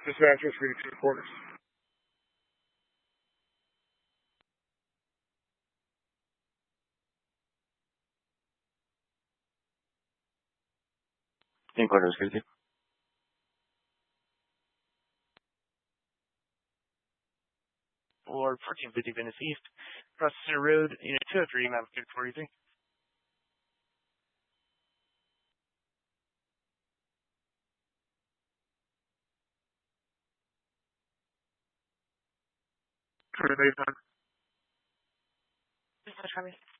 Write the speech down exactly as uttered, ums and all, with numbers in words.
Dispatchers reading to the quarters. In quarters, fifty. Or fourteen fifty Venice East. Processor Road, Unit two oh three, map two forty-three. Turn eight hundred. Dispatch, Harvey.